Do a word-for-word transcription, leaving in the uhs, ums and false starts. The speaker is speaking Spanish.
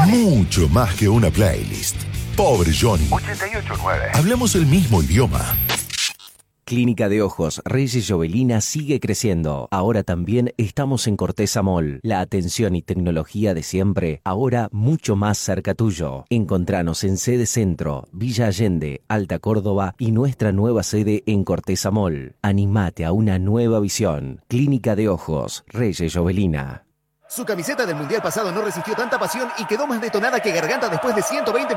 Mucho más que una playlist. Pobre Johnny. ochenta y ocho nueve. Hablamos el mismo idioma. Clínica de Ojos Reyes Jovelina sigue creciendo. Ahora también estamos en Corteza Mall. La atención y tecnología de siempre, ahora mucho más cerca tuyo. Encontranos en sede Centro, Villa Allende, Alta Córdoba y nuestra nueva sede en Corteza Mall. Animate a una nueva visión. Clínica de Ojos Reyes Jovelina. Su camiseta del Mundial pasado no resistió tanta pasión y quedó más detonada que Garganta después de ciento veinte